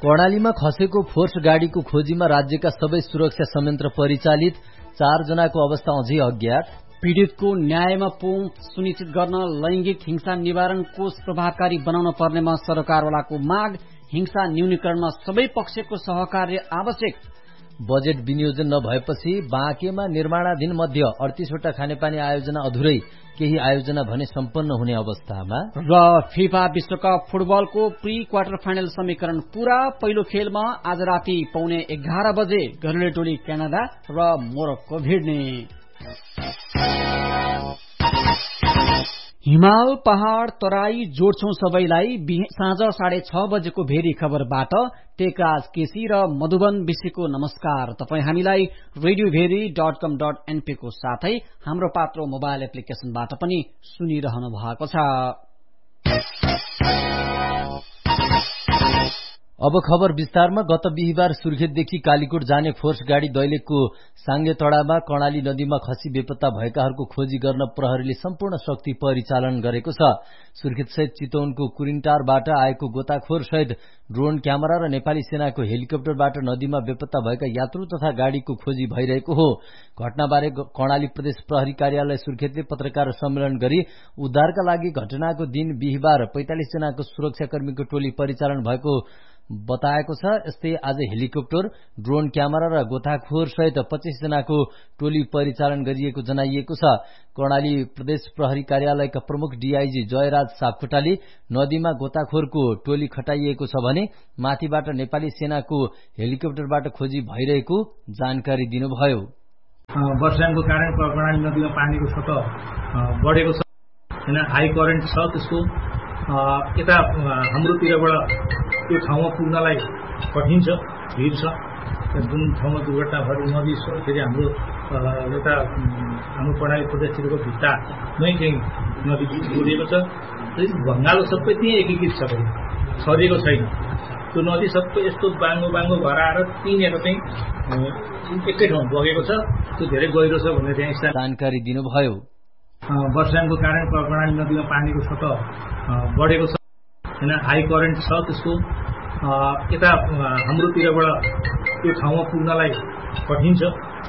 कर्णालीमा खसेको फोर्स गाडीको खोजीमा राज्यका सबै सुरक्षा संयन्त्र परिचालित, 4 जनाको अवस्था अझै अज्ञात। पीड़ितको न्यायमा पहुँच सुनिश्चित गर्न लैंगिक हिंसा निवारण कोष प्रभावकारी बनाउन पर्नेमा सरकारवालाको माग, हिंसा न्यूनीकरणमा सबै पक्षको सहकार्य आवश्यक। बजेट विनियोजन नभएपछि बाँकेमा निर्माणाधीन मध्ये 38वटा खानेपानी आयोजना अधुरै, केही आयोजना भने सम्पन्न हुने अवस्थामा। र फिफा विश्वकप फुटबलको प्री क्वार्टर फाइनल समीकरण पूरा। पहिलो खेलमा आज राति 11:15 बजे घरेलु टोली क्यानाडा र मोरक्को भिड्ने। हिमाल, पहाड़, तराई जोड्छौं सबैलाई। साँझ 6:30 बजेको भेरी खबरबाट टेकराज केसी र मधुबन विषयको नमस्कार। तपाई हामीलाई radioveri.com.np को साथै हाम्रो पात्रो मोबाइल एप्लिकेशनबाट पनि सुनिरहनु भएको छ। अब खबर विस्तारमा। गत बिहीबार सुर्खेतदेखि कालीकोट जाने फोर्स गाडी दैलेखको साङ्गेतडामा कर्णाली नदीमा खसी बेपत्ता भएकाहरूको खोजी गर्न प्रहरीले सम्पूर्ण शक्ति परिचालन गरेको छ। सुर्खेतसहित चितवनको कुरिन्टारबाट आएको गोताखोर सहित ड्रोन क्यामेरा र नेपाली सेनाको हेलिकप्टरबाट नदीमा बेपत्ता भएका यात्रु तथा गाडीको खोजी भइरहेको हो। घटनाबारे कर्णाली प्रदेश प्रहरी कार्यालय सुर्खेतले पत्रकार सम्मेलन गरी उद्धारका लागि घटनाको दिन बिहीबार 45 जनाको सुरक्षाकर्मीको टोली परिचालन भएको बताएको छ। यस्तै आज हेलिकप्टर, ड्रोन क्यामेरा र गोताखोर सहित 25 जनाको टोली परिचालन गरिएको जनाइएको छ। कर्णाली प्रदेश प्रहरी कार्यालयका प्रमुख डीआईजी जयराज सापकोटाले नदीमा गोताखोरको टोली खटाइएको छ भने माथिबाट नेपाली सेनाको हेलिकप्टरबाट खोजी भइरहेको जानकारी दिनुभयो। वर्षायामको कारण कर्णाली नदीमा पानीको सतह बढेको छ हैन, हाई करेन्ट छ। त्यसको यता हाम्रोतिरबाट त्यो ठाउँमा पुग्नलाई कठिन छ, भिड छ। जुन ठाउँमा दुर्घटना भयो नदी फेरि हाम्रो यता हाम्रो कर्णाली प्रदेशतिरको भित्तामै चाहिँ नदी जोडिएको छ। भङ्गालो सबै त्यही एकीकृत छ, छरिएको छैन। त्यो नदी सबै यस्तो बाङ्गो बाङ्गो भएर आएर त्यहीँनिर चाहिँ एकै ठाउँ बगेको छ। त्यो धेरै गहिरो छ भनेर त्यहाँ जानकारी दिनुभयो। वर्षायामको कारण कर्णाली नदीमा पानीको सतह बढेको छ हैन, हाई करेन्ट छ। त्यसको यता हाम्रोतिरबाट त्यो ठाउँमा पुग्नलाई कठिन छ,